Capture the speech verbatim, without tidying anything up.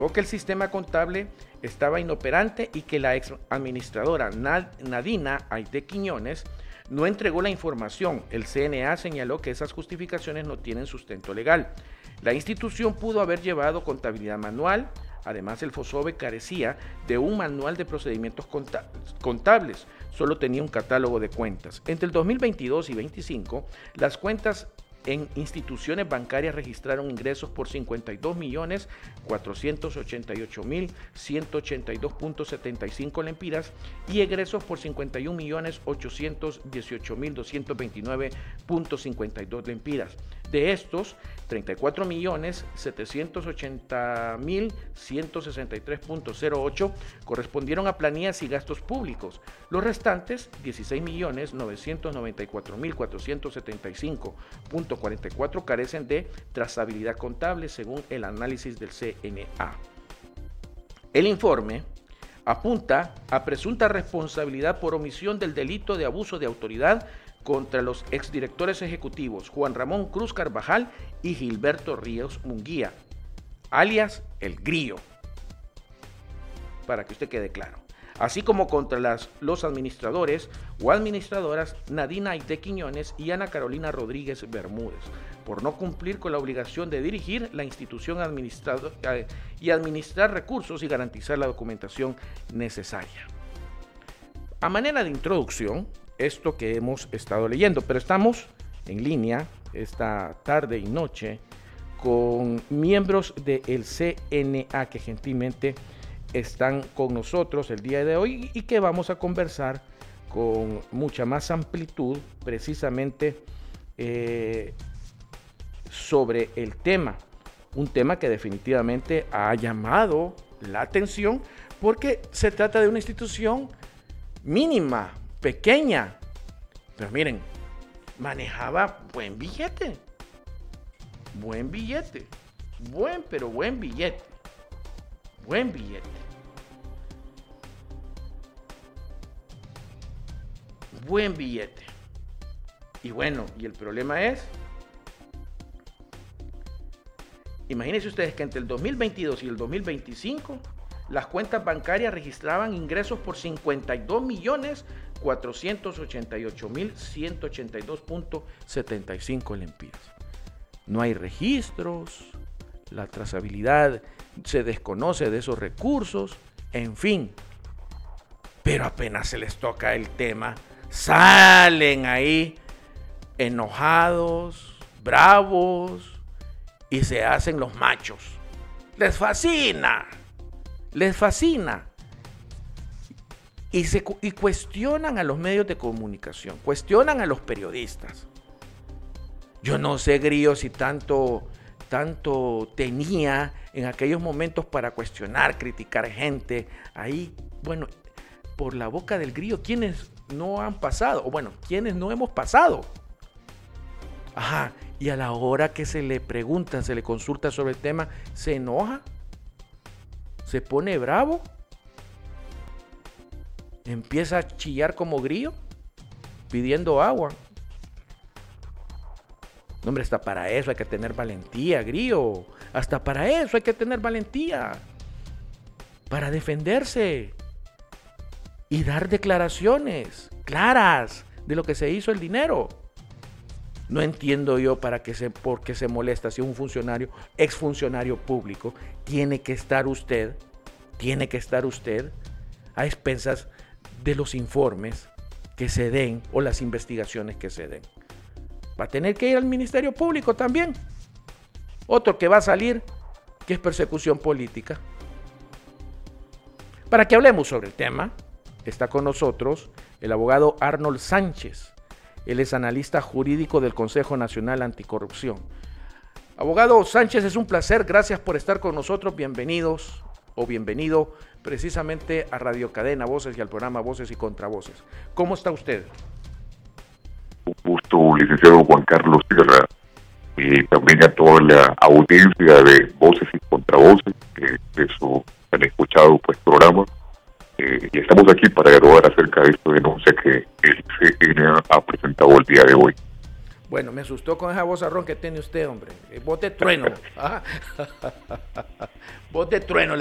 o que el sistema contable estaba inoperante y que la ex administradora Nadina Aide Quiñones no entregó la información. El C N A señaló que esas justificaciones no tienen sustento legal. La institución pudo haber llevado contabilidad manual. Además, el FOSOBE carecía de un manual de procedimientos contables, solo tenía un catálogo de cuentas. Entre el dos mil veintidós y veinticinco, las cuentas en instituciones bancarias registraron ingresos por cincuenta y dos millones cuatrocientos ochenta y ocho mil ciento ochenta y dos punto setenta y cinco lempiras y egresos por cincuenta y un millones ochocientos dieciocho mil doscientos veintinueve punto cincuenta y dos lempiras. De estos, treinta y cuatro millones setecientos ochenta mil ciento sesenta y tres punto cero ocho correspondieron a planillas y gastos públicos. Los restantes, dieciséis millones novecientos noventa y cuatro mil cuatrocientos setenta y cinco punto cuarenta y cuatro, carecen de trazabilidad contable según el análisis del C N A. El informe apunta a presunta responsabilidad por omisión del delito de abuso de autoridad contra los exdirectores ejecutivos Juan Ramón Cruz Carvajal y Gilberto Ríos Munguía, alias El Grillo, para que usted quede claro, así como contra las, los administradores o administradoras Nadina Aide Quiñones y Ana Carolina Rodríguez Bermúdez, por no cumplir con la obligación de dirigir la institución eh, y administrar recursos y garantizar la documentación necesaria. A manera de introducción, esto que hemos estado leyendo, pero estamos en línea esta tarde y noche con miembros del C N A que gentilmente están con nosotros el día de hoy y que vamos a conversar con mucha más amplitud precisamente eh, sobre el tema, un tema que definitivamente ha llamado la atención porque se trata de una institución mínima, pequeña, pero miren, manejaba buen billete, buen billete, buen pero buen billete, buen billete, buen billete. Y bueno, y el problema es, imagínense ustedes que entre el dos mil veintidós y el dos mil veinticinco, las cuentas bancarias registraban ingresos por cincuenta y dos millones cuatrocientos ochenta y ocho mil ciento ochenta y dos punto setenta y cinco lempiras. No hay registros, la trazabilidad se desconoce de esos recursos, en fin. Pero apenas se les toca el tema, salen ahí enojados, bravos y se hacen los machos. Les fascina. Les fascina y, se, y cuestionan a los medios de comunicación, cuestionan a los periodistas. Yo no sé, Grillo, si tanto, tanto tenía en aquellos momentos para cuestionar, criticar gente. Ahí, bueno, por la boca del Grillo, ¿quiénes no han pasado? O bueno, ¿quiénes no hemos pasado? Ajá, y a la hora que se le pregunta, se le consulta sobre el tema, ¿se enoja? ¿Se pone bravo? ¿Empieza a chillar como grillo? Pidiendo agua. No, hombre, hasta para eso hay que tener valentía, Grillo. Hasta para eso hay que tener valentía. Para defenderse. Y dar declaraciones claras de lo que se hizo el dinero. No entiendo yo para qué se, por qué se molesta si un funcionario, exfuncionario público, tiene que estar usted, tiene que estar usted a expensas de los informes que se den o las investigaciones que se den. Va a tener que ir al Ministerio Público también. Otro que va a salir, que es persecución política. Para que hablemos sobre el tema, está con nosotros el abogado Arnold Sánchez. Él es analista jurídico del Consejo Nacional Anticorrupción. Abogado Sánchez, es un placer. Gracias por estar con nosotros. Bienvenidos o bienvenido precisamente a Radio Cadena Voces y al programa Voces y Contravoces. ¿Cómo está usted? Un gusto, licenciado Juan Carlos Sierra, y también a toda la audiencia de Voces y Contravoces, que de eso han escuchado pues programa. Eh, y estamos aquí para dialogar acerca de esta denuncia que el C N A ha presentado el día de hoy. Bueno, me asustó con esa voz arrón que tiene usted, hombre. Voz de trueno. Voz de trueno.